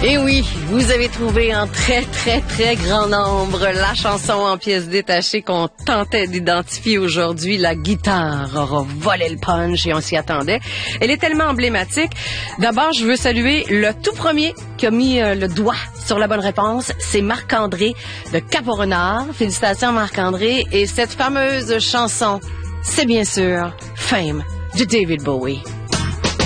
Et oui, vous avez trouvé en très grand nombre la chanson en pièces détachées qu'on tentait d'identifier aujourd'hui. La guitare aura volé le punch et on s'y attendait. Elle est tellement emblématique. D'abord, je veux saluer le tout premier qui a mis le doigt sur la bonne réponse. C'est Marc-André de Cap-au-Renard. Félicitations Marc-André. Et cette fameuse chanson, c'est bien sûr Fame de David Bowie.